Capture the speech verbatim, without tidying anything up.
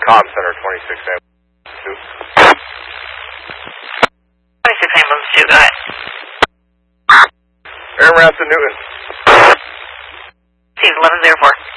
Comm Center, twenty-six ambulance two. twenty-six ambulance two, go ahead. Air Ramps in Newton. Steve, eleven zero four.